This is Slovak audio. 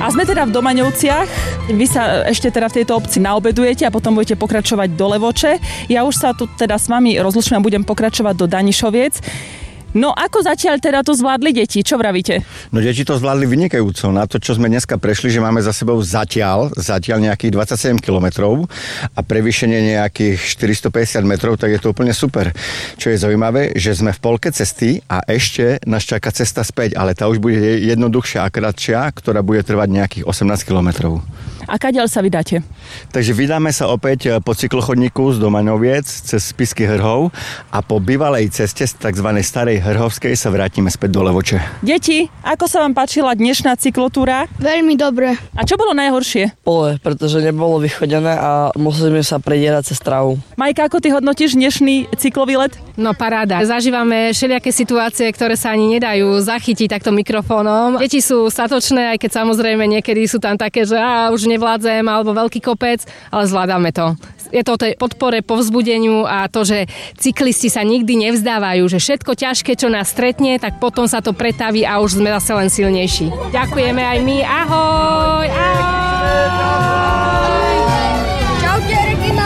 A sme teda v Domaňovciach. Vy sa ešte teda v tejto obci naobedujete a potom budete pokračovať do Levoče. Ja už sa tu teda s vami rozlúčim a budem pokračovať do Danišoviec. No ako zatiaľ teda to zvládli deti? Čo vravíte? No deti to zvládli vynikajúco. Na to, čo sme dneska prešli, že máme za sebou zatiaľ nejakých 27 kilometrov a prevýšenie nejakých 450 metrov, tak je to úplne super. Čo je zaujímavé, že sme v polke cesty a ešte nás čaká cesta späť, ale tá už bude jednoduchšia a kratšia, ktorá bude trvať nejakých 18 kilometrov. A kadiaľ sa vydáte? Takže vydáme sa opäť po cyklochodníku z Domaňoviec cez Spisky Hrhov a po bývalej ceste z tzv. Starej Hrhovskej sa vrátime späť do Levoče. Deti, ako sa vám páčila dnešná cyklotúra? Veľmi dobre. A čo bolo najhoršie? Pole, pretože nebolo vychodené a musíme sa predierať cez trávu. Majka, ako ty hodnotíš dnešný cyklový let? No paráda. Zažívame všelijaké situácie, ktoré sa ani nedajú zachytiť takto mikrofónom. Deti sú statočné, aj keď samozrejme niekedy sú tam také, že už nevládzem, alebo veľký kopec, ale zvládame to. Je to o tej podpore, povzbudeniu a to, že cyklisti sa nikdy nevzdávajú, že všetko ťažké, čo nás stretne, tak potom sa to pretaví a už sme zase len silnejší. Ďakujeme aj my. Ahoj! Ahoj!